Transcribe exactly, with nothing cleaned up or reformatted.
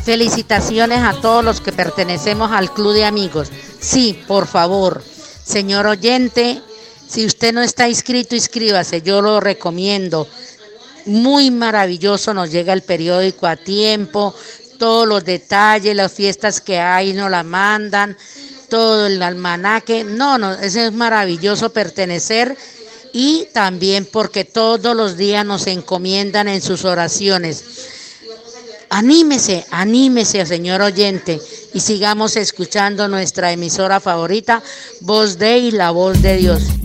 Felicitaciones a todos los que pertenecemos al Club de Amigos. Sí, por favor, señor oyente, si usted no está inscrito, inscríbase, yo lo recomiendo. Muy maravilloso, nos llega el periódico a tiempo, todos los detalles, las fiestas que hay nos la mandan, todo el almanaque. No, no, eso es maravilloso pertenecer, y también porque todos los días nos encomiendan en sus oraciones. Anímese, anímese, señor oyente, y sigamos escuchando nuestra emisora favorita, Voz de y la Voz de Dios.